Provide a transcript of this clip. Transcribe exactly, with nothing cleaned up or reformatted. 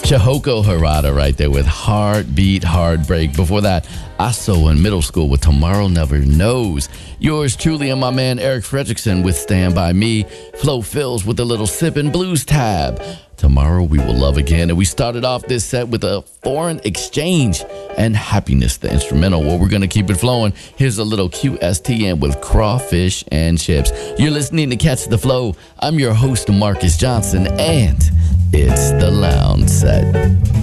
Chihoko Harada right there with Heartbeat Heartbreak. Before that, Aso in middle school with Tomorrow Never Knows. Yours truly and my man Eric Fredrickson with Stand By Me. Flo Fills with a little Sippin' Blues tab. Tomorrow we will love again. And we started off this set with a Foreign Exchange and Happiness, the instrumental. Well, we're going to keep it flowing. Here's a little Q S T N with Crawfish and Chips. You're listening to Catch the Flow. I'm your host, Marcus Johnson, and it's the Lounge Set.